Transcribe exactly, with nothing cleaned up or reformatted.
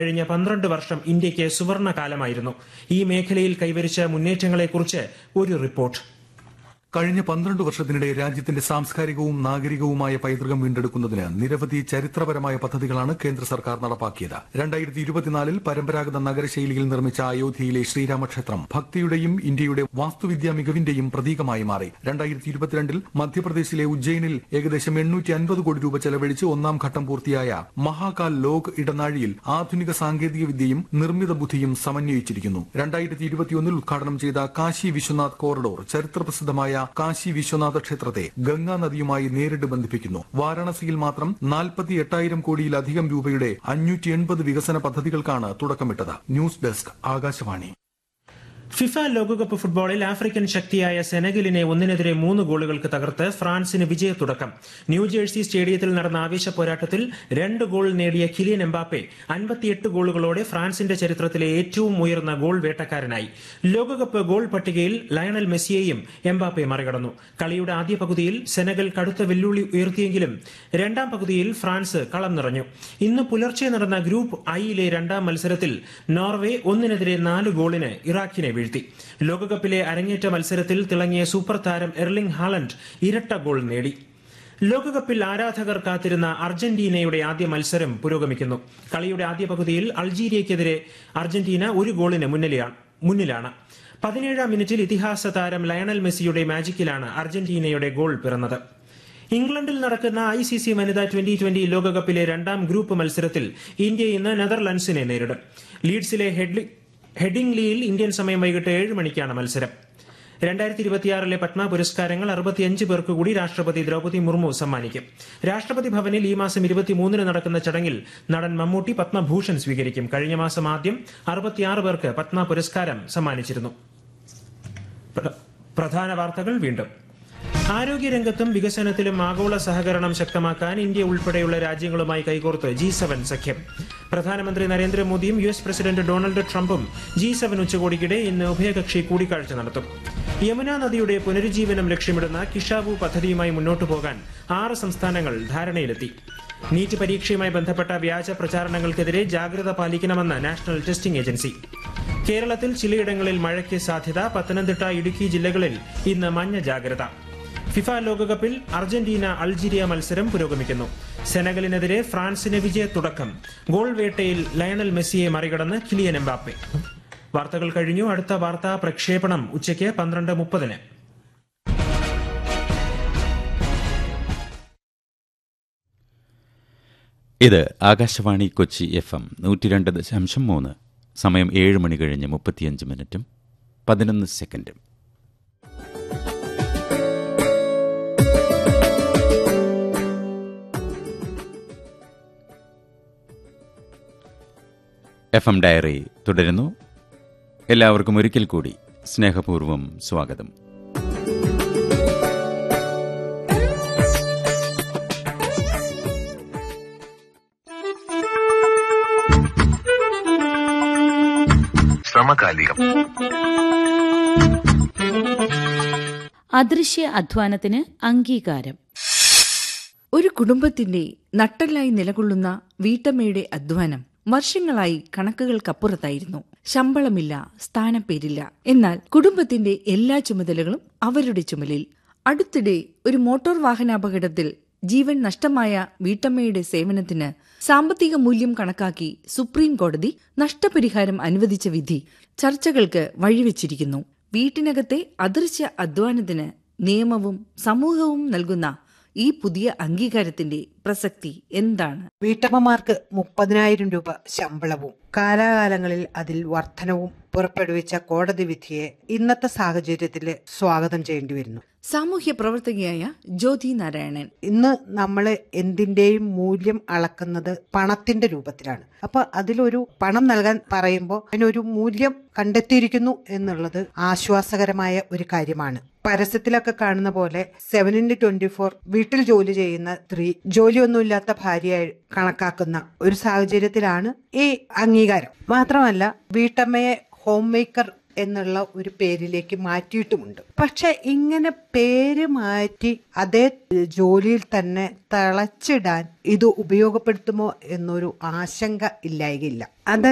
കഴിഞ്ഞ പന്ത്രണ്ട് വർഷം ഇന്ത്യയ്ക്ക് സുവർണ കാലമായിരുന്നു. ഈ മേഖലയിൽ കൈവരിച്ച മുന്നേറ്റങ്ങളെക്കുറിച്ച് ഒരു റിപ്പോർട്ട്. കഴിഞ്ഞ പന്ത്രണ്ട് വർഷത്തിനിടെ രാജ്യത്തിന്റെ സാംസ്കാരികവും നാഗരികവുമായ പൈതൃകം വീണ്ടെടുക്കുന്നതിന് നിരവധി ചരിത്രപരമായ പദ്ധതികളാണ് കേന്ദ്ര സർക്കാർ നടപ്പാക്കിയത്. രണ്ടായിരത്തി ഇരുപത്തിനാലിൽ പരമ്പരാഗത നഗരശൈലിയിൽ നിർമ്മിച്ച അയോധ്യയിലെ ശ്രീരാമക്ഷേത്രം ഭക്തിയുടെയും ഇന്ത്യയുടെ വാസ്തുവിദ്യാ മികവിന്റെയും പ്രതീകമായി മാറി. രണ്ടായിരത്തി ഇരുപത്തിരണ്ടിൽ മധ്യപ്രദേശിലെ ഉജ്ജയിനിൽ ഏകദേശം എണ്ണൂറ്റി അൻപത് കോടി രൂപ ചെലവഴിച്ച് ഒന്നാം ഘട്ടം പൂർത്തിയായ മഹാകാൽ ലോക് ഇടനാഴിയിൽ ആധുനിക സാങ്കേതിക വിദ്യയും നിർമ്മിത ബുദ്ധിയും സമന്വയിച്ചിരിക്കുന്നു. രണ്ടായിരത്തി ഇരുപത്തിയൊന്നിൽ ഉദ്ഘാടനം ചെയ്ത കാശി വിശ്വനാഥ് കോറിഡോർ ചരിത്രപ്രസിദ്ധമായ കാശി വിശ്വനാഥ ക്ഷേത്രത്തെ ഗംഗാ നദിയുമായി നേരിട്ട് ബന്ധിപ്പിക്കുന്നു. വാരാണസിയിൽ മാത്രം നാൽപ്പത്തി എട്ടായിരം കോടിയിലധികം രൂപയുടെ അഞ്ഞൂറ്റി എൺപത് വികസന പദ്ധതികൾക്കാണ് തുടക്കമിട്ടത്. News desk Akashvani. ഫിഫ ലോകകപ്പ് ഫുട്ബോളിൽ ആഫ്രിക്കൻ ശക്തിയായ സെനഗലിനെ ഒന്നിനെതിരെ മൂന്ന് ഗോളുകൾക്ക് തകർത്ത് ഫ്രാൻസിന് വിജയത്തുടക്കം. ന്യൂജേഴ്സി സ്റ്റേഡിയത്തിൽ നടന്ന ആവേശ പോരാട്ടത്തിൽ രണ്ട് ഗോൾ നേടിയ കിലിയൻ എംബാപ്പെ അൻപത്തിയെട്ട് ഗോളുകളോടെ ഫ്രാൻസിന്റെ ചരിത്രത്തിലെ ഏറ്റവും ഉയർന്ന ഗോൾ വേട്ടക്കാരനായി. ലോകകപ്പ് ഗോൾ പട്ടികയിൽ ലയണൽ മെസ്സിയെയും എംബാപ്പെ മറികടന്നു. കളിയുടെ ആദ്യ പകുതിയിൽ സെനഗൽ കടുത്ത വെല്ലുവിളി ഉയർത്തിയെങ്കിലും രണ്ടാം പകുതിയിൽ ഫ്രാൻസ് കളം നിറഞ്ഞു. ഇന്ന് പുലർച്ചെ നടന്ന ഗ്രൂപ്പ് ഐയിലെ രണ്ടാം മത്സരത്തിൽ നോർവേ ഒന്നിനെതിരെ നാല് ഗോളിന് ഇറാഖിനെ വീഴ്ത്തി. ലോകകപ്പിലെ അരങ്ങേറ്റ മത്സരത്തിൽ തിളങ്ങിയ സൂപ്പർ താരം എർലിംഗ് ഹാലൻഡ് ഇരട്ട ഗോൾ നേടി. ലോകകപ്പിൽ ആരാധകർ കാത്തിരുന്ന അർജന്റീനയുടെ ആദ്യ മത്സരം പുരോഗമിക്കുന്നു. കളിയുടെ ആദ്യ പകുതിയിൽ അൾജീരിയയ്ക്കെതിരെ അർജന്റീന ഒരു ഗോളിന് മുന്നിലാണ്. പതിനേഴാം മിനിറ്റിൽ ഇതിഹാസ താരം ലയണൽ മെസ്സിയുടെ മാജിക്കിലാണ് അർജന്റീനയുടെ ഗോൾ പിറന്നത്. ഇംഗ്ലണ്ടിൽ നടക്കുന്ന ഐ സി സി വനിതാ ട്വന്റി ട്വന്റി ലോകകപ്പിലെ രണ്ടാം ഗ്രൂപ്പ് മത്സരത്തിൽ ഇന്ത്യ ഇന്ന് നെതർലൻഡ്സിനെ നേരിടും. ലീഡ്സിലെ ഹെഡ്ലി ഹെഡിംഗ്ലിയിൽ ഇന്ത്യൻ സമയം വൈകിട്ട് ഏഴ് മണിക്കാണ് മത്സരം. രണ്ടായിരത്തി ഇരുപത്തിയാറിലെ പത്മ പുരസ്കാരങ്ങൾ അറുപത്തിയഞ്ച് പേർക്ക് കൂടി രാഷ്ട്രപതി ദ്രൗപദി മുർമു സമ്മാനിക്കും. രാഷ്ട്രപതി ഭവനിൽ ഈ മാസം ഇരുപത്തിമൂന്നിന് നടക്കുന്ന ചടങ്ങിൽ നടൻ മമ്മൂട്ടി പത്മഭൂഷൺ സ്വീകരിക്കും. കഴിഞ്ഞ മാസം ആദ്യം അറുപത്തിയാറ് പേർക്ക് പത്മ പുരസ്കാരം സമ്മാനിച്ചിരുന്നു. പ്രധാന വാർത്തകൾ വീണ്ടും. ആരോഗ്യരംഗത്തും വികസനത്തിലും ആഗോള സഹകരണം ശക്തമാക്കാൻ ഇന്ത്യ ഉൾപ്പെടെയുള്ള രാജ്യങ്ങളുമായി കൈകോർത്ത് ജി സെവൻ സഖ്യം. പ്രധാനമന്ത്രി നരേന്ദ്രമോദിയും യു എസ് പ്രസിഡന്റ് ഡൊണാൾഡ് ട്രംപും ജി സെവൻ ഉച്ചകോടിക്കിടെ ഇന്ന് ഉഭയകക്ഷി കൂടിക്കാഴ്ച നടത്തും. യമുന നദിയുടെ പുനരുജ്ജീവനം ലക്ഷ്യമിടുന്ന കിഷാവു പദ്ധതിയുമായി മുന്നോട്ടു പോകാൻ ആറ് സംസ്ഥാനങ്ങൾ ധാരണയിലെത്തി. നീറ്റ് പരീക്ഷയുമായി ബന്ധപ്പെട്ട വ്യാജ പ്രചാരണങ്ങൾക്കെതിരെ ജാഗ്രത പാലിക്കണമെന്ന് നാഷണൽ ടെസ്റ്റിംഗ് ഏജൻസി. കേരളത്തിൽ ചിലയിടങ്ങളിൽ മഴയ്ക്ക് സാധ്യത. പത്തനംതിട്ട, ഇടുക്കി ജില്ലകളിൽ ഇന്ന് മഞ്ഞ ജാഗ്രത. ഫിഫ ലോകകപ്പിൽ അർജന്റീന അൾജീരിയ മത്സരം പുരോഗമിക്കുന്നു. സെനഗലിനെതിരെ ഫ്രാൻസിന് വിജയത്തുടക്കം. ഗോൾ വേട്ടയിൽ ലയണൽ മെസ്സിയെ മറികടന്ന് കിലിയൻ എംബാപ്പെ. വാർത്തകൾ കഴിഞ്ഞു. അടുത്ത വാർത്താ പ്രക്ഷേപണം ഉച്ചയ്ക്ക് പന്ത്രണ്ട് മുപ്പതിന്. ഇത് ആകാശവാണി കൊച്ചി എഫ് എം നൂറ്റി രണ്ട് ദശാംശം മൂന്ന്. സമയം ഏഴ് മണി കഴിഞ്ഞ് മുപ്പത്തിയഞ്ച് മിനിറ്റും പതിനൊന്ന് സെക്കൻഡും. എഫ് എം ഡയറി തുടരുന്നു. എല്ലാവർക്കും ഒരിക്കൽ കൂടി സ്നേഹപൂർവ്വം സ്വാഗതം. സമകാലികം. അദൃശ്യ അധ്വാനത്തിന് അംഗീകാരം. ഒരു കുടുംബത്തിന്റെ നട്ടെല്ലായി നിലകൊള്ളുന്ന വീട്ടമ്മയുടെ അധ്വാനം വർഷങ്ങളായി കണക്കുകൾക്കപ്പുറത്തായിരുന്നു. ശമ്പളമില്ല, സ്ഥാനപ്പേരില്ല. എന്നാൽ കുടുംബത്തിന്റെ എല്ലാ ചുമതലകളും അവരുടെ ചുമലിൽ. അടുത്തിടെ ഒരു മോട്ടോർ വാഹനാപകടത്തിൽ ജീവൻ നഷ്ടമായ വീട്ടമ്മയുടെ സേവനത്തിന് സാമ്പത്തിക മൂല്യം കണക്കാക്കി സുപ്രീം കോടതി നഷ്ടപരിഹാരം അനുവദിച്ച വിധി ചർച്ചകൾക്ക് വഴിവെച്ചിരിക്കുന്നു. വീട്ടിനകത്തെ അദൃശ്യ അധ്വാനത്തിന് നിയമവും സമൂഹവും നൽകുന്ന ഈ പുതിയ അംഗീകാരത്തിന്റെ പ്രസക്തി എന്താണ്? വീട്ടമ്മമാർക്ക് മുപ്പതിനായിരം രൂപ ശമ്പളവും കാലാകാലങ്ങളിൽ അതിൽ വർധനവും പുറപ്പെടുവിച്ച കോടതി വിധിയെ ഇന്നത്തെ സാഹചര്യത്തിൽ സ്വാഗതം ചെയ്യേണ്ടി വരുന്നു. സാമൂഹ്യ പ്രവർത്തകയായ ജ്യോതി നാരായണൻ. ഇന്ന് നമ്മൾ എന്തിന്റെയും മൂല്യം അളക്കുന്നത് പണത്തിന്റെ രൂപത്തിലാണ്. അപ്പൊ അതിലൊരു പണം നൽകാൻ പറയുമ്പോൾ അതിനൊരു മൂല്യം കണ്ടെത്തിയിരിക്കുന്നു എന്നുള്ളത് ആശ്വാസകരമായ ഒരു കാര്യമാണ്. പരസ്യത്തിലൊക്കെ കാണുന്ന പോലെ സെവൻ ഇൻറ്റു ട്വന്റി ഫോർ വീട്ടിൽ ജോലി ചെയ്യുന്ന സ്ത്രീ ജോലിയൊന്നുമില്ലാത്ത ഭാര്യയായി കണക്കാക്കുന്ന ഒരു സാഹചര്യത്തിലാണ് ഈ അംഗീകാരം. മാത്രമല്ല വീട്ടമ്മയെ ഹോം മേക്കർ എന്നുള്ള ഒരു പേരിലേക്ക് മാറ്റിയിട്ടുമുണ്ട്. പക്ഷെ ഇങ്ങനെ പേര് മാറ്റി അതേ ജോലിയിൽ തന്നെ തളച്ചിടാൻ ഇത് ഉപയോഗപ്പെടുത്തുമോ എന്നൊരു ആശങ്ക ഇല്ലായകയില്ല. അത്